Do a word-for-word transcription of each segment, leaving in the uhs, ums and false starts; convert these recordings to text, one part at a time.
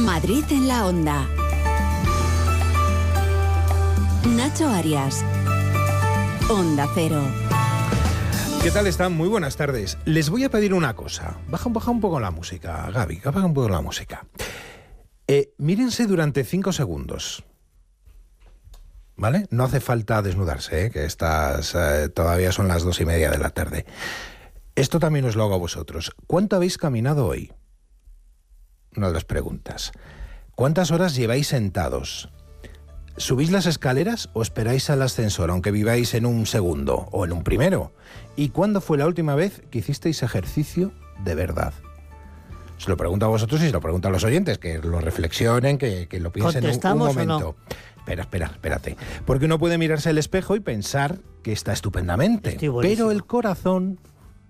Madrid en la Onda. Nacho Arias. Onda Cero. ¿Qué tal están? Muy buenas tardes. Les voy a pedir una cosa. Baja, baja un poco la música, Gaby. Baja un poco la música. Eh, mírense durante cinco segundos. ¿Vale? No hace falta desnudarse, ¿eh? Que estas eh, todavía son las dos y media de la tarde. Esto también os lo hago a vosotros. ¿Cuánto habéis caminado hoy? Una de las preguntas. ¿Cuántas horas lleváis sentados? ¿Subís las escaleras o esperáis al ascensor, aunque viváis en un segundo o en un primero? ¿Y cuándo fue la última vez que hicisteis ejercicio de verdad? Se lo pregunto a vosotros y se lo pregunto a los oyentes, que lo reflexionen, que, que lo piensen un, un momento. ¿O no? Espera, espera, espérate. Porque uno puede mirarse al espejo y pensar que está estupendamente. Pero el corazón...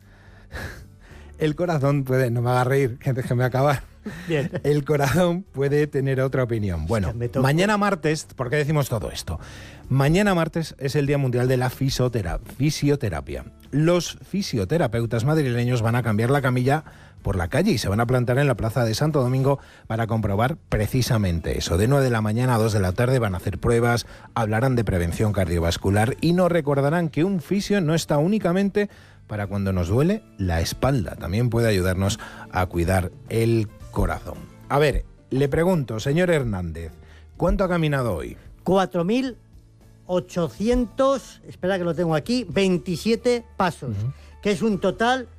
El corazón puede... No me haga reír, que déjeme acabar. Bien. El corazón puede tener otra opinión. Bueno, mañana martes, ¿por qué decimos todo esto? Mañana martes es el Día Mundial de la Fisioterapia. fisioterapia. Los fisioterapeutas madrileños van a cambiar la camilla por la calle y se van a plantar en la Plaza de Santo Domingo para comprobar precisamente eso. De nueve de la mañana a dos de la tarde van a hacer pruebas, hablarán de prevención cardiovascular y nos recordarán que un fisio no está únicamente para cuando nos duele la espalda, también puede ayudarnos a cuidar el corazón. A ver, le pregunto, señor Hernández, ¿cuánto ha caminado hoy? cuatro mil ochocientos, espera que lo tengo aquí, veintisiete pasos, uh-huh. que es un total